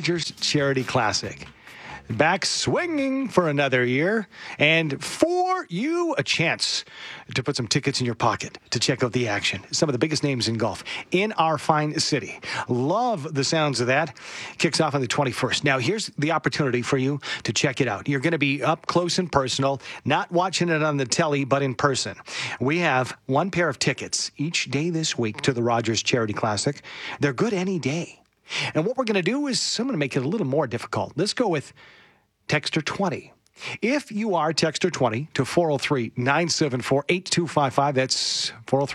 Rogers Charity Classic. Back swinging for another year, and for you, a chance to put some tickets in your pocket to check out the action. Some of the biggest names in golf in our fine city. Love the sounds of that. Kicks off on the 21st. Now, here's the opportunity for you to check it out. You're going to be up close and personal, not watching it on the telly, but in person. We have one pair of tickets each day this week to the Rogers Charity Classic. They're good any day. And what we're going to do is I'm going to make it a little more difficult. Let's go with Texter 20. If you are Texter 20 to 403-974-8255, that's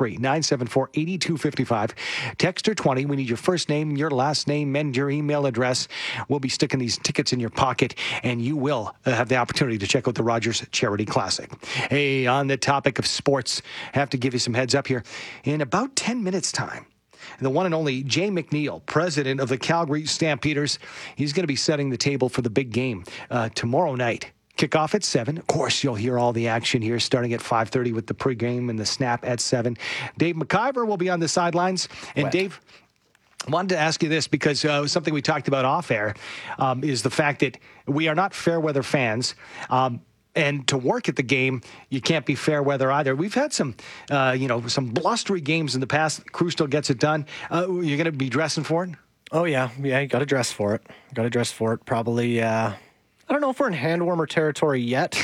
403-974-8255. Texter 20, we need your first name, your last name, and your email address. We'll be sticking these tickets in your pocket, and you will have the opportunity to check out the Rogers Charity Classic. Hey, on the topic of sports, I have to give you some heads up here. In about 10 minutes' time, the one and only Jay McNeil, president of the Calgary Stampeders, he's going to be setting the table for the big game tomorrow night. Kickoff at 7. Of course, you'll hear all the action here starting at 5:30 with the pregame and the snap at 7. Dave McIver will be on the sidelines. And Dave, I wanted to ask you this because something we talked about off air is the fact that we are not fair weather fans. And to work at the game, you can't be fair weather either. We've had some blustery games in the past. Crew still gets it done. You're going to be dressing for it? Oh, yeah. Yeah, you got to dress for it. Probably, I don't know if we're in hand warmer territory yet,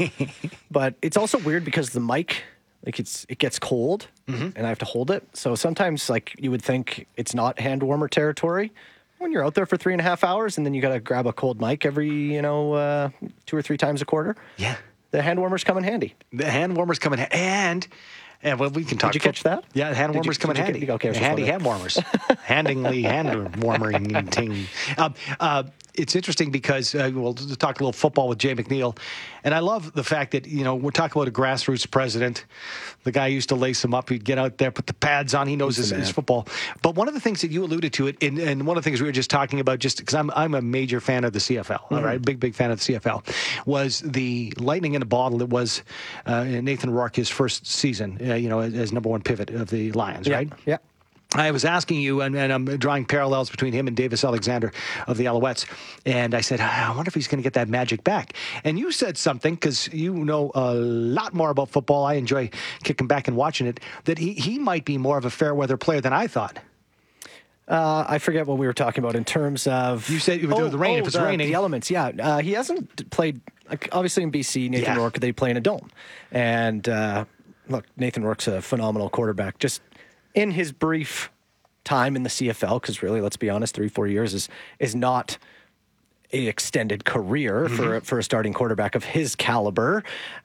but it's also weird because the mic, it gets cold, and I have to hold it. So sometimes, you would think it's not hand warmer territory when you're out there for 3.5 hours, and then you got to grab a cold mic every, 2 or 3 times a quarter. Yeah. The hand warmers come in handy. The hand warmers come in handy. And well, we can talk. Did you catch that? Yeah, hand warmers come in handy. Handy hand warmers. Handingly hand warming ting. It's interesting because we'll talk a little football with Jay McNeil. And I love the fact that, we're talking about a grassroots president. The guy used to lace him up. He'd get out there, put the pads on. He knows his football. But one of the things that you alluded to it, and one of the things we were just talking about, just because I'm a major fan of the CFL, all right, big fan of the CFL, was the lightning in a bottle that was Nathan Rourke, his first season, as number one pivot of the Lions, right? Yeah. I was asking you, and I'm drawing parallels between him and Davis Alexander of the Alouettes, and I said, I wonder if he's going to get that magic back. And you said something, because you know a lot more about football. I enjoy kicking back and watching it, that he might be more of a fair weather player than I thought. I forget what we were talking about in terms of... You said the rain, if it's raining. The elements, yeah. He hasn't played, obviously in BC, Nathan Rourke, they play in a dome. And look, Nathan Rourke's a phenomenal quarterback. Just in his brief time in the CFL, because really, let's be honest, 3-4 years is not an extended career for a starting quarterback of his caliber.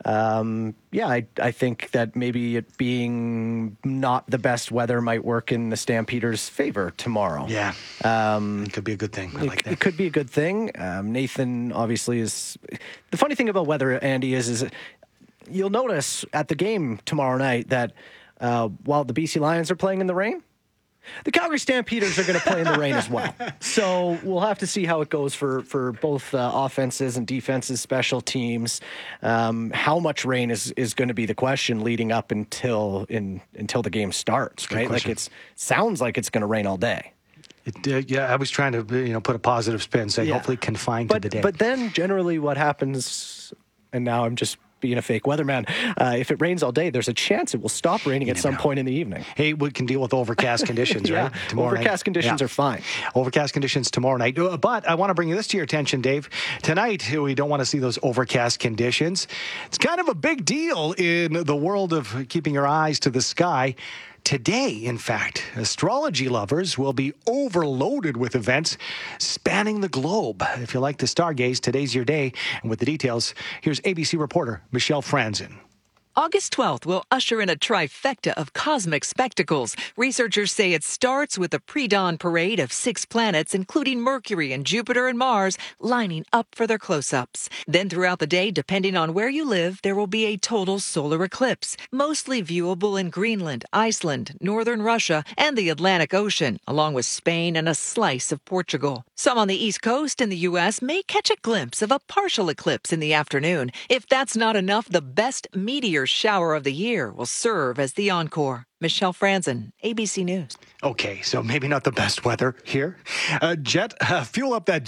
I think that maybe it being not the best weather might work in the Stampeders' favor tomorrow. Yeah, it could be a good thing. I like that. It could be a good thing. Nathan obviously is... The funny thing about weather, Andy, is you'll notice at the game tomorrow night that while the BC Lions are playing in the rain, the Calgary Stampeders are going to play in the rain as well. So we'll have to see how it goes for both offenses and defenses, special teams. How much rain is going to be the question leading up until the game starts, right? It sounds like it's going to rain all day. I was trying to put a positive spin, say hopefully confined to the day. But then generally what happens, and now I'm just being a fake weatherman, if it rains all day, there's a chance it will stop raining at some point in the evening. Hey, we can deal with overcast conditions, right? Tomorrow overcast conditions are fine. Overcast conditions tomorrow night. But I want to bring this to your attention, Dave. Tonight, we don't want to see those overcast conditions. It's kind of a big deal in the world of keeping your eyes to the sky. Today, in fact, astrology lovers will be overloaded with events spanning the globe. If you like to stargaze, today's your day. And with the details, here's ABC reporter Michelle Franzen. August 12th will usher in a trifecta of cosmic spectacles. Researchers say it starts with a pre-dawn parade of 6 planets, including Mercury and Jupiter and Mars, lining up for their close-ups. Then throughout the day, depending on where you live, there will be a total solar eclipse, mostly viewable in Greenland, Iceland, northern Russia, and the Atlantic Ocean, along with Spain and a slice of Portugal. Some on the East Coast in the U.S. may catch a glimpse of a partial eclipse in the afternoon. If that's not enough, the best meteor shower of the year will serve as the encore. Michelle Franzen, ABC News. Okay, so maybe not the best weather here. Fuel up that